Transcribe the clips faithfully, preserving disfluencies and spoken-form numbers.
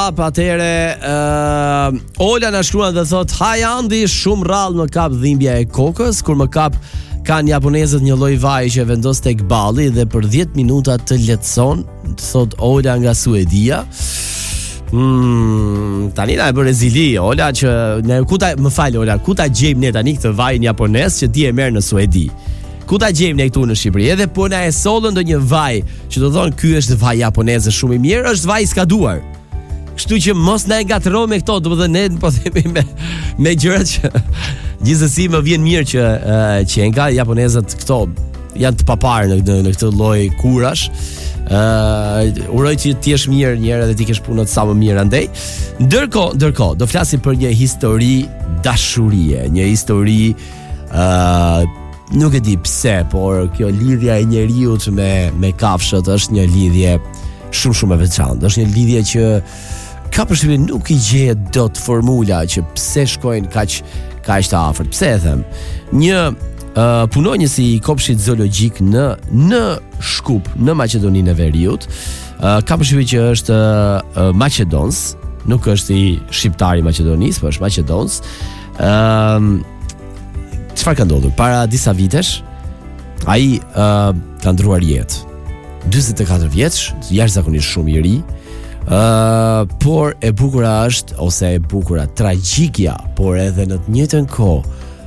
hap atëre uh, Ola na shkruan dhe thot: "Hi Andi, shumë rrallë më kap dhimbja e kokës kur më kap kanë japonezët një lloj vaji që vendos tek balli dhe për dhjetë minuta të lehtëson", thot Ola nga Suedia. Hmm, tani na e bërë zili Ola që ne ku ta më fal Ola, ku ta gjejmë ne tani këtë vajin japonez që ti e merr në Suedi? Ku ta gjejmë ne këtu në Shqipëri? Edhe po na e sollën ndonjë vaj që do thonë ky është vaj japonez shumë i mirë, është vaj i skaduar. Kështu që mos na e ngatroj me këto, domethënë ne po themi me me gjërat që gjithsesi më vjen mirë që uh, që nga japonezët këto janë të paparë në, në, në këtë lloj kurash. Uh, uroj që ti jesh mirë një herë dhe ti kesh punët sa më mirë andej. Ndërkohë, ndërkohë do flasim për një histori dashurie, një histori uh, nuk e di pse, por kjo lidhja e njeriut me me kafshët është një lidhje shumë shumë e veçantë. Është një lidhje që ka përshtypjen nuk i gjehet dot formula që pse shkojnë kaq kaq të afërt. Pse e them? Një uh, punonjës i kopshtit zoologjik në në Shkup, në Maqedoninë e Veriut, uh, ka përshtypjen që është uh, maqedons, nuk është i shqiptar i Maqedonisë, por është maqedons. Ëm uh, Çfarë ka ndodhur? Para disa vitesh ai uh, ka ndruar jetë. dyzet e katër vjeç, jashtëzakonisht shumë i ri. Uh, por e bukura është, ose e bukura, tragjikja, por edhe në të njëjtën kohë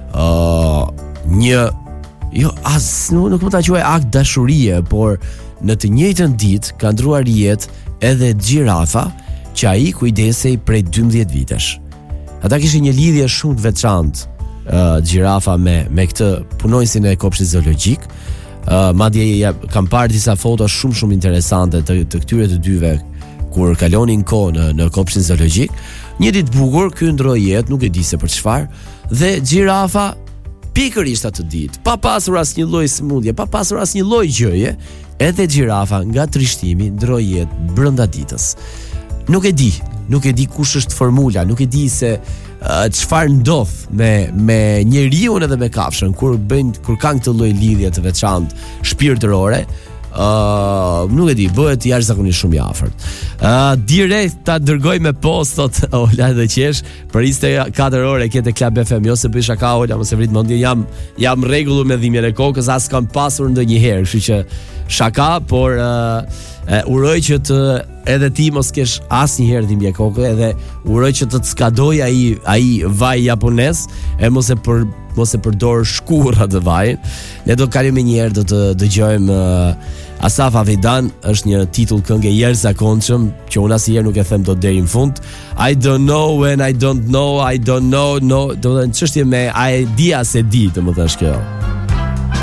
uh, një jo as nuk, nuk mund ta quaj akt dashurie, por në të njëjtën ditë ka ndruar jetë edhe xhirafa që ai kujdesej prej dymbëdhjetë vitesh. Ata kishin një lidhje shumë të veçantë, uh, xhirafa me me këtë punonjësin e kopshtit zoologjik. Uh, madje ja, kam parë disa foto shumë shumë interesante të, të këtyre të dyve kur kalonin kohë në, në kopshtin zoologjik. Një ditë bukur, ky ndroi jetë, nuk e di se për çfarë, dhe xhirafa pikërisht atë ditë, pa pasur asnjë lloj sëmundje, pa pasur asnjë lloj gjëje, edhe xhirafa nga trishtimi ndroi jetë brenda ditës. Nuk e di, nuk e di kush është formula, nuk e di se çfarë uh, ndodh me me njeriu edhe me kafshën kur bëjnë kur kanë këtë lloj lidhje të veçantë shpirtërore. Uh, nuk e di, bëhet jashtëzakonisht shumë i afërt. Uh, direkt ta dërgoj me post thot Ola dhe qesh për njëzet e katër orë ke te Club F M, jo se bëj shaka Ola, mos e vrit mendje, jam jam rregullu me dhimbjen e kokës, as kam pasur ndonjëherë, kështu që shaka, por uh, uh, uroj që të edhe ti mos kesh asnjëherë dhimbje koke, edhe uroj që të të skadoj ai ai vaj japonez e mos e për mos e përdor shkurra të vajin. Ne do kalojmë një herë do të dëgjojmë uh, Asaf Avedan, është një titull këngë e jashtëzakonshëm që unë asnjëherë nuk e them dot deri në fund. I don't know when I don't know, I don't know, no, do të thënë çështje me a e dia se di, domethënë kjo.